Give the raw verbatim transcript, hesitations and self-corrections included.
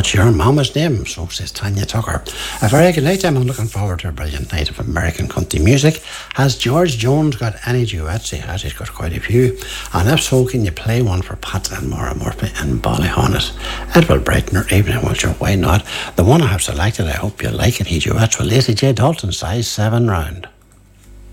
What's your mama's name? So says Tanya Tucker. A very good night. I'm looking forward to a brilliant night of American country music. Has George Jones got any duets? He has. He's got quite a few. And if so, can you play one for Pat and Maura Murphy and Ballyhonnet? It will brighten her evening. Well, sure, why not? The one I have selected, I hope you like it. He duets with Lacey J. Dalton, size seven round.